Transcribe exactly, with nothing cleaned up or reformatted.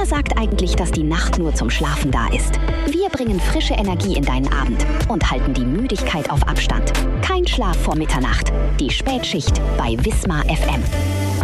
Wer sagt eigentlich, dass die Nacht nur zum Schlafen da ist? Wir bringen frische Energie in deinen Abend und halten die Müdigkeit auf Abstand. Kein Schlaf vor Mitternacht. Die Spätschicht bei Wismar F M.